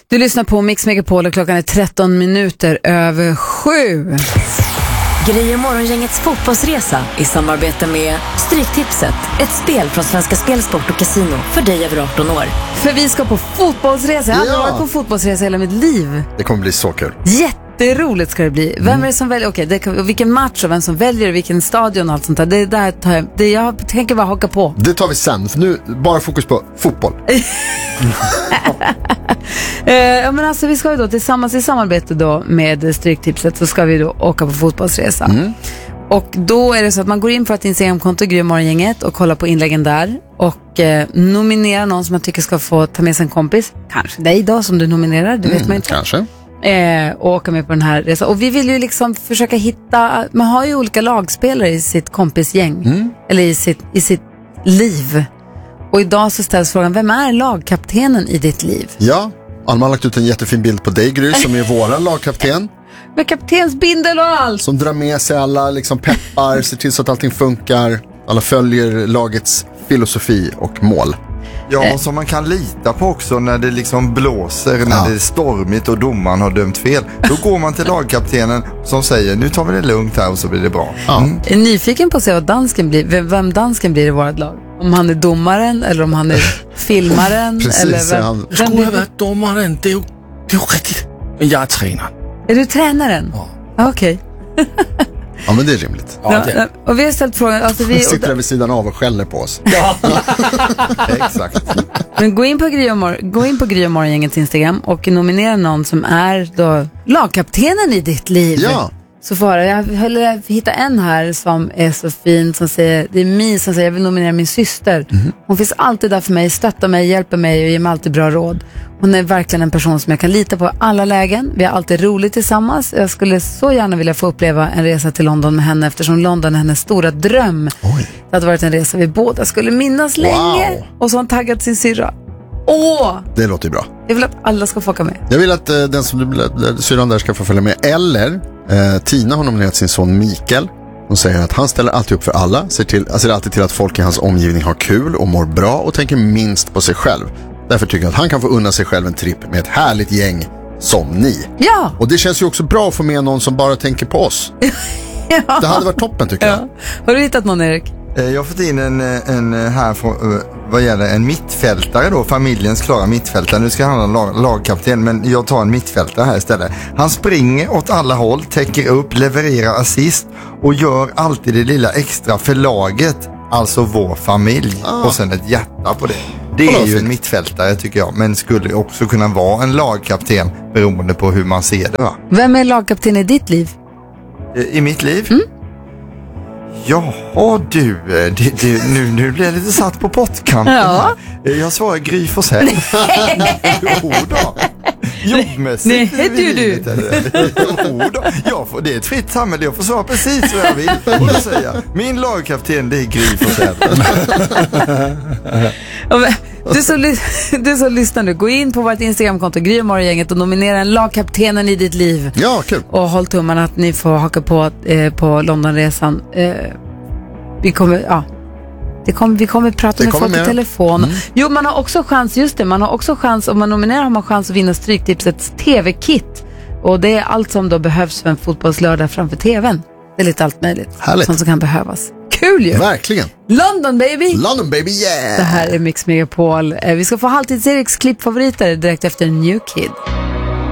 Du lyssnar på Mix Megapol och klockan är 13 minuter över 7. Grejer morgongängets fotbollsresa i samarbete med Stryktipset, ett spel från Svenska Spelsport och Casino för dig över 18 år. För vi ska på fotbollsresa. Jag har aldrig varit på fotbollsresa hela mitt liv. Det kommer bli så kul. Jätteroligt ska det bli. Vem är det som väljer? Okej, vilken match och vem som väljer, vilken stadion och allt sånt där. Det där tar jag tänker bara haka på. Det tar vi sen, för nu bara fokus på fotboll. Men alltså vi ska ju då tillsammans i samarbete då med Stryktipset så ska vi då åka på fotbollsresa. Och då är det så att man går in på ett Instagramkonto Grymorgänget och kollar på inläggen där och nominerar någon som man tycker ska få ta med sig en kompis. Kanske dig då som du nominerar, det vet man inte. Kanske. Och åka med på den här resan. Och vi vill ju liksom försöka hitta, man har ju olika lagspelare i sitt kompisgäng eller i sitt liv. Och idag så ställs frågan, vem är lagkaptenen i ditt liv? Ja, Alma har lagt ut en jättefin bild på dig, Gry, som är våran lagkapten. Med kaptensbindel och allt. Som drar med sig alla, liksom peppar, ser till så att allting funkar. Alla följer lagets filosofi och mål. Ja, som man kan lita på också när det liksom blåser, när det är stormigt och domaren har dömt fel. Då går man till lagkaptenen som säger, nu tar vi det lugnt här och så blir det bra. Jag är nyfiken på att se vad dansken blir, vem dansken blir i vårt lag. Om han är domaren eller om han är filmaren. Precis, eller han skulle ha varit domaren, det är ju riktigt. Men jag är tränaren. Är du tränaren? Ja. Okej. Ja, men det är rimligt. Ja, det är. Och vi har ställt frågan, alltså Vi sitter där vid sidan av och skäller på oss. Ja. Exakt. Men gå in på Gry och Morgongängets Instagram och nominera någon som är då lagkaptenen i ditt liv. Ja. Så får jag hitta en här som är så fin, som säger, det är Mi som säger, jag vill nominera min syster. Hon finns alltid där för mig, stöttar mig, hjälper mig och ger mig alltid bra råd. Hon är verkligen en person som jag kan lita på i alla lägen. Vi har alltid roligt tillsammans. Jag skulle så gärna vilja få uppleva en resa till London med henne, eftersom London är hennes stora dröm. Oj. Det hade varit en resa vi båda skulle minnas länge. Och så har hon taggat sin syrra. Det låter ju bra. Jag vill att alla ska få åka med. Jag vill att den som syrran där ska få följa med. Eller Tina har nominerat sin son Mikael. Hon säger att han ställer alltid upp för alla. Ser alltid till att folk i hans omgivning har kul och mår bra och tänker minst på sig själv. Därför tycker jag att han kan få unna sig själv en tripp med ett härligt gäng som ni. Ja! Och det känns ju också bra att få med någon som bara tänker på oss. Ja. Det hade varit toppen, tycker jag. Har du hittat någon, Erik? Jag har fått in en här vad gäller en mittfältare då, familjens klara mittfältare. Nu ska han handla om lagkapten, men jag tar en mittfältare här istället. Han springer åt alla håll, täcker upp, levererar assist och gör alltid det lilla extra för laget, alltså vår familj. Och sen ett hjärta på det. Det är ju en mittfältare tycker jag, men skulle också kunna vara en lagkapten beroende på hur man ser det, va? Vem är lagkapten i ditt liv? I mitt liv? Jaha du, nu blir jag lite satt på pottkanten här. Jag svarar Gry Forssell. Jo då. Jobbmässigt. Nej, du. Det är ett fritt samhälle, jag får svara precis vad jag vill. Och då säger jag, min lagkapten, det är Gry Forssell. Du som lyssnar nu, gå in på vårt Instagramkonto Gry och Morgongänget och nominera en lagkaptenen i ditt liv. Ja, kul. Och håll tummarna att ni får haka på Londonresan. Vi kommer prata med folk i telefon. Jo, man har också chans, om man nominerar har man chans att vinna Stryktipsets TV-kit. Och det är allt som då behövs för en fotbollslördag framför tvn. Det är lite allt möjligt. Härligt. Som kan behövas. Kul ju! Verkligen. London baby! London baby, yeah! Det här är Mix Megapol. Vi ska få Halvtids-Eriks klippfavoriter direkt efter New Kid.